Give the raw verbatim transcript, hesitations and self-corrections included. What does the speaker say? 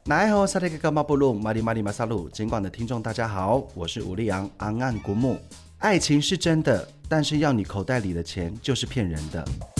那爱好萨利格干嘛布鲁马里马里马萨鲁，尽管的听众大家好，我是吴立昂昂岸古木。爱情是真的，但是要你口袋里的钱就是骗人的。